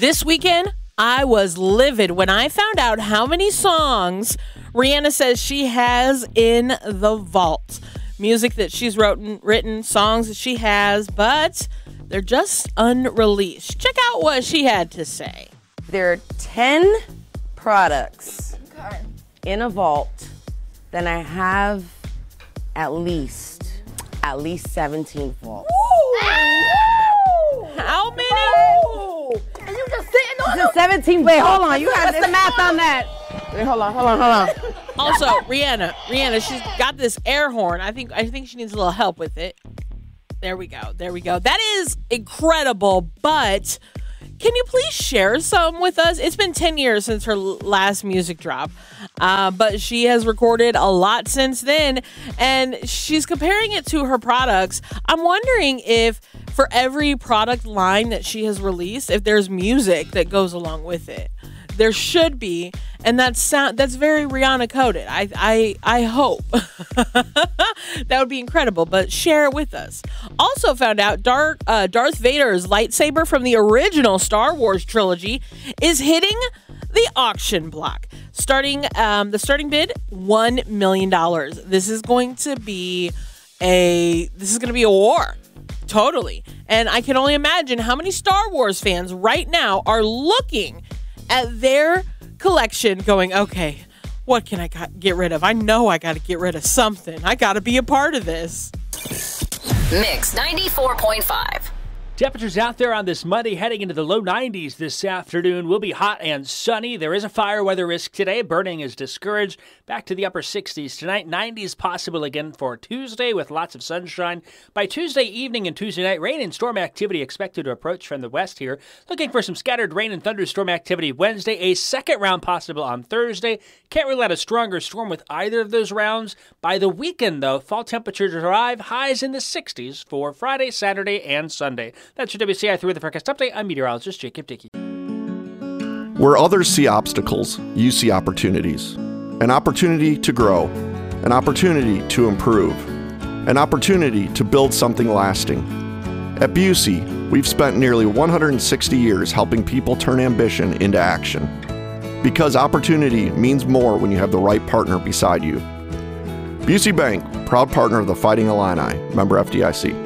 This weekend, I was livid when I found out how many songs Rihanna says she has in the vault. Music that she's written, songs that she has, but they're just unreleased. Check out what she had to say. There are 10 products in a vault, then I have at least 17 vaults. How many? And you just sitting on them? 17. Wait, hold on. You got the math on that. Wait, hold on. Also, Rihanna, she's got this air horn. I think she needs a little help with it. There we go. That is incredible, but can you please share some with us? It's been 10 years since her last music drop, but she has recorded a lot since then, and she's comparing it to her products. I'm wondering if for every product line that she has released, if there's music that goes along with it. There should be, and that's very Rihanna coded. I hope. That would be incredible, but share it with us. Also found out Darth Vader's lightsaber from the original Star Wars trilogy is hitting the auction block. The starting bid, $1 million. This is going to be a war. Totally. And I can only imagine how many Star Wars fans right now are looking at their collection going, okay, what can I get rid of? I know I got to get rid of something. I got to be a part of this. Mix 94.5. Temperatures out there on this Monday heading into the low 90s this afternoon. Will be hot and sunny. There is a fire weather risk today. Burning is discouraged. Back to the upper 60s tonight. 90s possible again for Tuesday with lots of sunshine. By Tuesday evening and Tuesday night, rain and storm activity expected to approach from the west here. Looking for some scattered rain and thunderstorm activity Wednesday. A second round possible on Thursday. Can't rule out a stronger storm with either of those rounds. By the weekend, though, fall temperatures arrive. Highs in the 60s for Friday, Saturday, and Sunday. That's your WCI 3 Weather Forecast Update. I'm meteorologist Jacob Dickey. Where others see obstacles, you see opportunities. An opportunity to grow, an opportunity to improve, an opportunity to build something lasting. At Busey, we've spent nearly 160 years helping people turn ambition into action. Because opportunity means more when you have the right partner beside you. Busey Bank, proud partner of the Fighting Illini, member FDIC.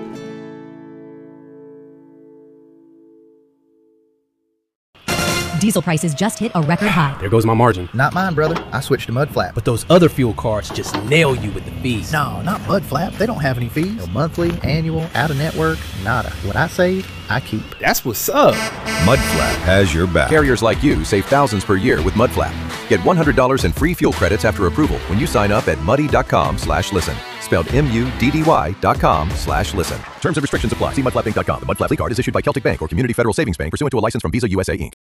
Diesel prices just hit a record high. There goes my margin. Not mine, brother. I switched to Mudflap. But those other fuel cards just nail you with the fees. No, not Mudflap. They don't have any fees. No monthly, annual, out-of-network, nada. What I save, I keep. That's what's up. Mudflap has your back. Carriers like you save thousands per year with Mudflap. Get $100 in free fuel credits after approval when you sign up at muddy.com/listen. Spelled MUDDY.com/listen. Terms and restrictions apply. See mudflapinc.com. The Mudflap Fleet Card is issued by Celtic Bank or Community Federal Savings Bank pursuant to a license from Visa USA Inc.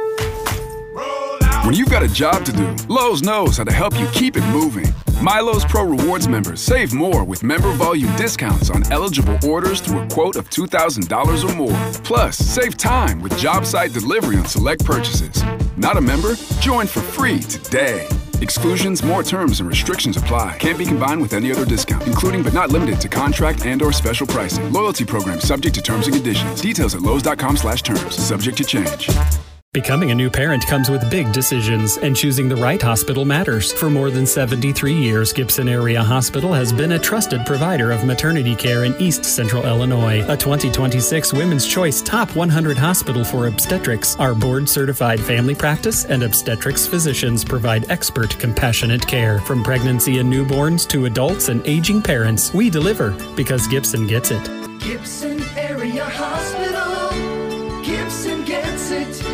When you've got a job to do, Lowe's knows how to help you keep it moving. MyLowe's Pro Rewards members save more with member volume discounts on eligible orders through a quote of $2,000 or more. Plus, save time with job site delivery on select purchases. Not a member? Join for free today. Exclusions, more terms, and restrictions apply. Can't be combined with any other discount, including but not limited to contract and/or special pricing. Loyalty program subject to terms and conditions. Details at lowes.com/terms. Subject to change. Becoming a new parent comes with big decisions, and choosing the right hospital matters. For more than 73 years, Gibson Area Hospital has been a trusted provider of maternity care in East Central Illinois. A 2026 Women's Choice Top 100 Hospital for Obstetrics. Our board-certified family practice and obstetrics physicians provide expert, compassionate care. From pregnancy and newborns to adults and aging parents, we deliver because Gibson gets it. Gibson Area Hospital. Gibson gets it.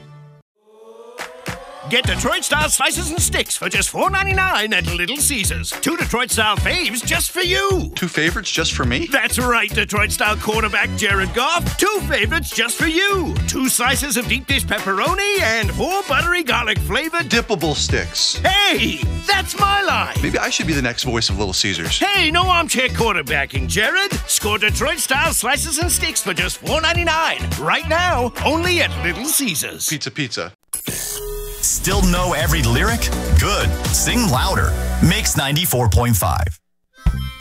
Get Detroit-style slices and sticks for just $4.99 at Little Caesars. 2 Detroit-style faves just for you. 2 favorites just for me? That's right, Detroit-style quarterback Jared Goff. 2 favorites just for you. 2 slices of deep dish pepperoni and 4 buttery garlic-flavored dippable sticks. Hey, that's my line. Maybe I should be the next voice of Little Caesars. Hey, no armchair quarterbacking, Jared. Score Detroit-style slices and sticks for just $4.99. Right now, only at Little Caesars. Pizza. Still know every lyric? Good. Sing louder. Mix 94.5.